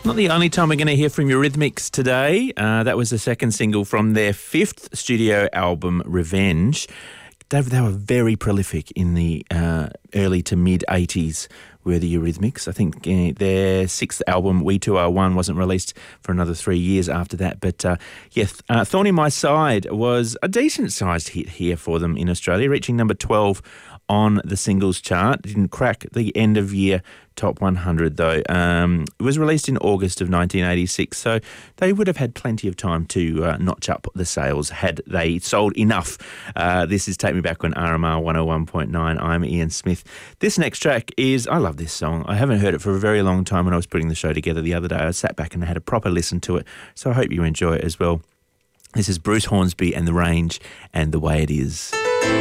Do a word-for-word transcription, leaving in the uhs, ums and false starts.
Not the only time we're going to hear from Eurythmics today. Uh, that was the second single from their fifth studio album, Revenge. They, they were very prolific in the uh, early to mid-eighties, were the Eurythmics. I think uh, their sixth album, We Two Are One, wasn't released for another three years after that. But, uh, yeah, uh, Thorn in My Side was a decent-sized hit here for them in Australia, reaching number twelve on the singles chart. Didn't crack the end-of-year top one hundred, though. Um, it was released in August of nineteen eighty-six, so they would have had plenty of time to uh, notch up the sales had they sold enough. Uh, this is Take Me Back on R M R one oh one point nine. I'm Ian Smith. This next track is, I love this song. I haven't heard it for a very long time. When I was putting the show together the other day, I sat back and had a proper listen to it, so I hope you enjoy it as well. This is Bruce Hornsby and The Range and The Way It Is.